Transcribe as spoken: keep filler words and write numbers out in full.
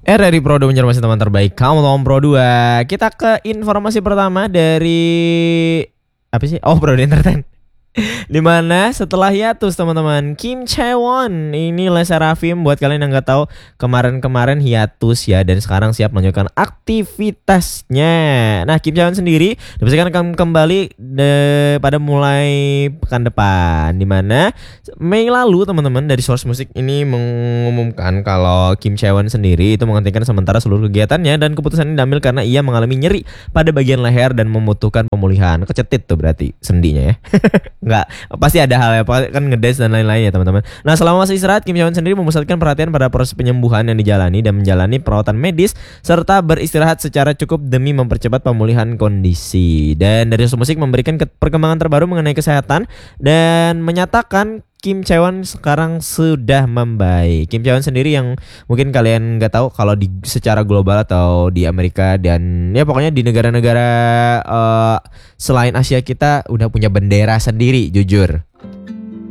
R R I Pro dua menjadi teman terbaik kamu Tom Pro dua. Kita ke informasi pertama dari apa sih? Oh, Pro Entertain. Dimana setelah hiatus teman-teman, Kim Chae-won ini Les Sserafim, buat kalian yang nggak tahu, kemarin-kemarin hiatus ya, dan sekarang siap melanjutkan aktivitasnya. Nah, Kim Chae-won sendiri dipastikan akan kembali de, pada mulai pekan depan. Dimana Mei lalu teman-teman, dari source musik ini mengumumkan kalau Kim Chae-won sendiri itu menghentikan sementara seluruh kegiatannya, dan keputusan ini diambil karena ia mengalami nyeri pada bagian leher dan membutuhkan pemulihan. Kecetit tuh berarti sendinya ya. Enggak, pasti ada hal ya, kan ngedance dan lain-lain ya teman-teman. Nah, selama masa istirahat, Kim Chae-won sendiri memusatkan perhatian pada proses penyembuhan yang dijalani dan menjalani perawatan medis serta beristirahat secara cukup demi mempercepat pemulihan kondisi. Dan dari musik memberikan perkembangan terbaru mengenai kesehatan dan menyatakan Kim Chae-won sekarang sudah membaik. Kim Chae-won sendiri yang mungkin kalian nggak tahu, kalau di secara global atau di Amerika dan ya pokoknya di negara-negara uh, selain Asia, kita udah punya bendera sendiri, jujur.